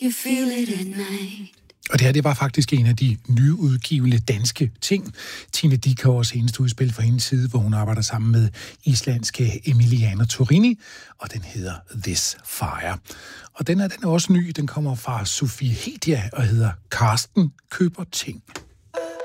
You feel it at night. Og det her, det var faktisk en af de nyudgivende danske ting. Tine Dickows seneste udspil fra hendes side, hvor hun arbejder sammen med islandske Emiliana Torini, og den hedder This Fire. Og den er også ny, den kommer fra Sofie Hedia og hedder Karsten køber ting.